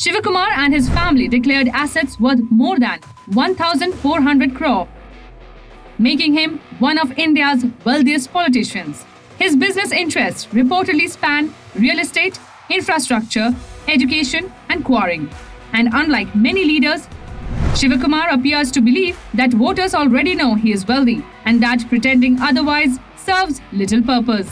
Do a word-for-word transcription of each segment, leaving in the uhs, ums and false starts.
Shivakumar and his family declared assets worth more than one thousand four hundred crore, making him one of India's wealthiest politicians. His business interests reportedly span real estate, infrastructure, education, and quarrying. And unlike many leaders, Shivakumar appears to believe that voters already know he is wealthy and that pretending otherwise serves little purpose.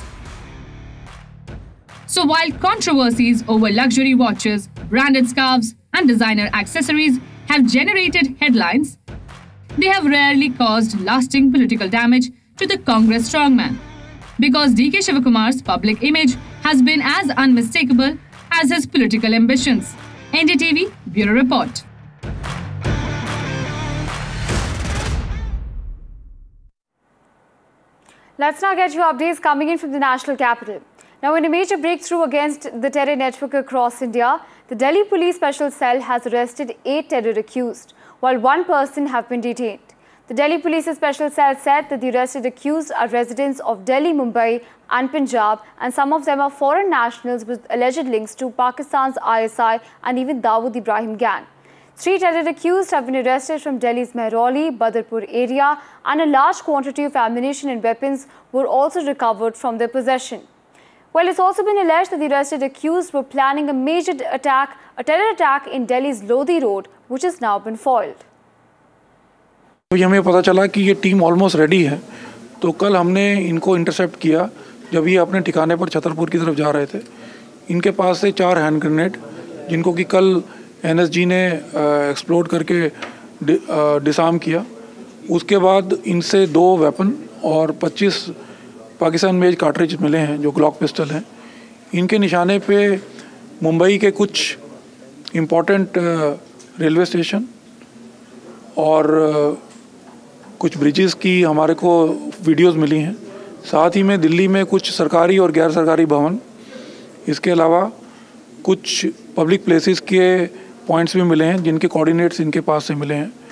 So while controversies over luxury watches, branded scarves, and designer accessories have generated headlines, they have rarely caused lasting political damage to the Congress strongman, because D K Shivakumar's public image has been as unmistakable as his political ambitions. N D T V Bureau Report. Let's now get you updates coming in from the national capital. Now, in a major breakthrough against the terror network across India, the Delhi Police Special Cell has arrested eight terror accused, while one person has been detained. The Delhi Police's Special Cell said that the arrested accused are residents of Delhi, Mumbai and Punjab, and some of them are foreign nationals with alleged links to Pakistan's I S I and even Dawood Ibrahim gang. Three terror accused have been arrested from Delhi's Mehrauli, Badarpur area, and a large quantity of ammunition and weapons were also recovered from their possession. Well, it's also been alleged that the arrested accused were planning a major attack, a terror attack in Delhi's Lodi Road, which has now been foiled. तो हमें पता चला कि ये team almost ready है, तो कल हमने इनको इंटरसेप्ट किया जब ये अपने ठिकाने पर छतरपुर की तरफ जा रहे थे। इनके पास से चार हैंड ग्रेनेड, जिनको कि कल एनएसजी ने एक्सप्लोड करके डि, डिसार्म किया। उसके बाद इनसे दो वेपन और पच्चीस पाकिस्तान मेड कार्ट्रिज मिले हैं जो ग्लॉक पिस्टल हैं। इनके निशाने पे मुंबई के कुछ इम्पोर्टेंट रेलवे स्टेशन और कुछ ब्रिजेस की हमारे को वीडियोस मिली हैं। साथ ही में दिल्ली में कुछ सरकारी और गैर सरकारी भवन, इसके अलावा कुछ पब्लिक प्लेसेस के पॉइंट्स भी मिले हैं जिनके कोऑर्डिनेट्स इनके पास से मिले हैं।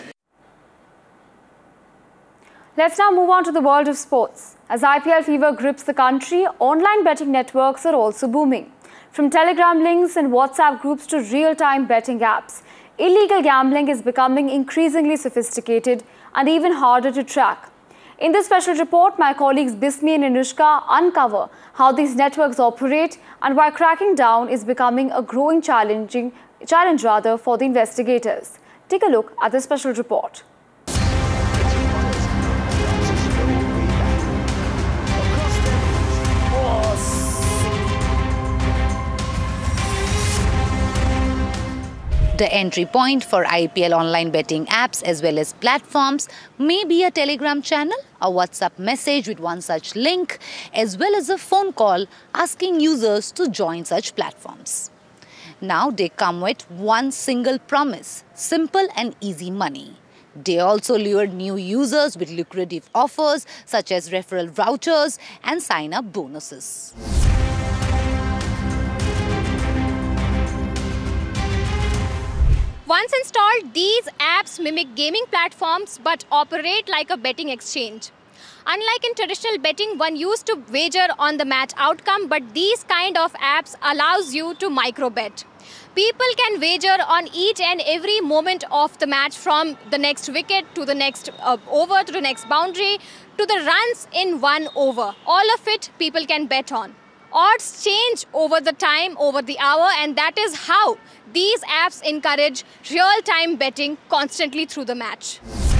Let's now move on to the world of sports. As I P L fever grips the country, online betting networks are also booming. From Telegram links and WhatsApp groups to real-time betting apps, illegal gambling is becoming increasingly sophisticated and even harder to track. In this special report, my colleagues Bismi and Anushka uncover how these networks operate and why cracking down is becoming a growing challenging challenge rather for the investigators. Take a look at this special report. The entry point for I P L online betting apps as well as platforms may be a Telegram channel, a WhatsApp message with one such link, as well as a phone call asking users to join such platforms. Now they come with one single promise: simple and easy money. They also lured new users with lucrative offers such as referral vouchers and sign-up bonuses. Once installed, these apps mimic gaming platforms but operate like a betting exchange. Unlike in traditional betting, one used to wager on the match outcome, but these kind of apps allows you to micro-bet. People can wager on each and every moment of the match, from the next wicket to the next uh, over to the next boundary to the runs in one over. All of it people can bet on. Odds change over the time, over the hour, and that is how these apps encourage real-time betting constantly through the match.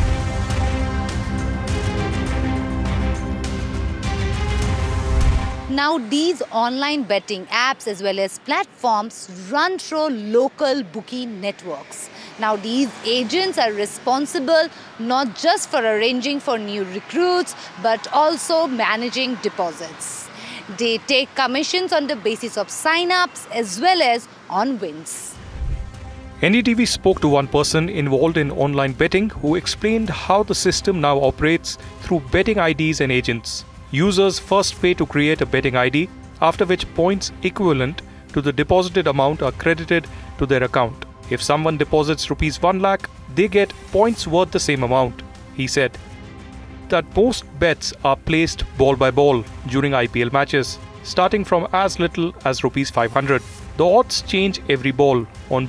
Now these online betting apps as well as platforms run through local bookie networks. Now these agents are responsible not just for arranging for new recruits but also managing deposits. They take commissions on the basis of sign-ups as well as on wins. N D T V spoke to one person involved in online betting who explained how the system now operates through betting I Ds and agents. Users first pay to create a betting I D, after which points equivalent to the deposited amount are credited to their account. If someone deposits rupees one lakh, they get points worth the same amount. He said that most bets are placed ball by ball during I P L matches, starting from as little as rupees five hundred. The odds change every ball on